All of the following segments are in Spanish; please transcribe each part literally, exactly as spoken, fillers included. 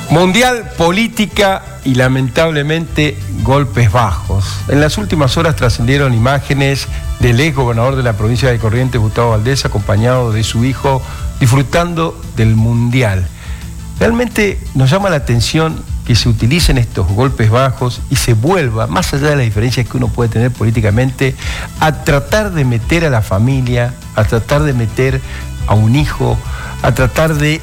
Mundial, política y lamentablemente golpes bajos. En las últimas horas trascendieron imágenes del ex gobernador de la provincia de Corrientes, Gustavo Valdés, acompañado de su hijo, disfrutando del Mundial. Realmente nos llama la atención que se utilicen estos golpes bajos y se vuelva, más allá de las diferencias que uno puede tener políticamente, a tratar de meter a la familia, a tratar de meter a un hijo, a tratar de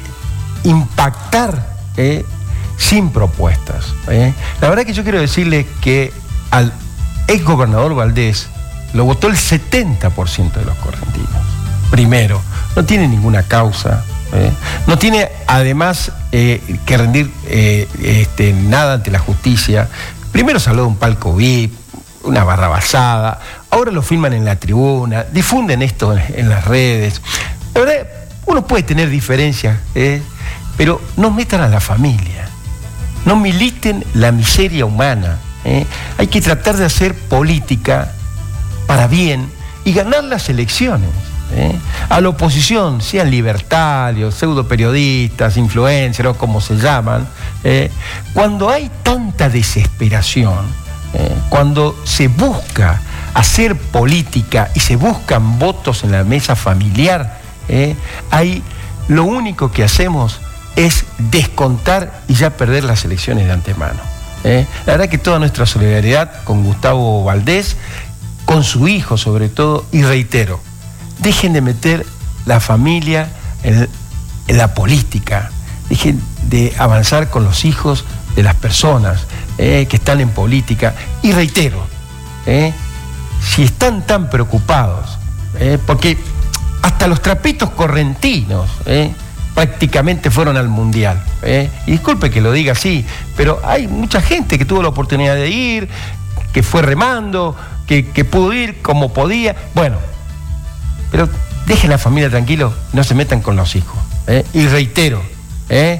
impactar eh, sin propuestas. Eh. La verdad que yo quiero decirles que al ex gobernador Valdés lo votó el setenta por ciento de los correntinos. Primero, no tiene ninguna causa. Eh, no tiene además eh, que rendir eh, este, nada ante la justicia. Primero se habló de un palco V I P, una barrabasada, ahora lo filman en la tribuna, difunden esto en, en las redes. La verdad, uno puede tener diferencias, eh, pero no metan a la familia, no militen la miseria humana. Eh. Hay que tratar de hacer política para bien y ganar las elecciones. ¿Eh? A la oposición, sean libertarios, pseudo periodistas, influencers, o como se llaman, ¿eh? Cuando hay tanta desesperación, ¿eh? Cuando se busca hacer política y se buscan votos en la mesa familiar, ¿eh? Ahí lo único que hacemos es descontar y ya perder las elecciones de antemano. ¿eh? La verdad que toda nuestra solidaridad con Gustavo Valdés, con su hijo sobre todo, y reitero, dejen de meter la familia en, en la política, dejen de avanzar con los hijos de las personas eh, que están en política. Y reitero, eh, si están tan preocupados, eh, porque hasta los trapitos correntinos eh, prácticamente fueron al Mundial. Eh, y disculpe que lo diga así, pero hay mucha gente que tuvo la oportunidad de ir, que fue remando, que, que pudo ir como podía. Bueno, pero dejen a la familia tranquilo, no se metan con los hijos. ¿eh? Y reitero, ¿eh?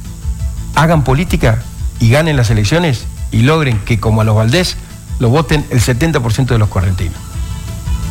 hagan política y ganen las elecciones y logren que, como a los Valdés, lo voten el setenta por ciento de los correntinos.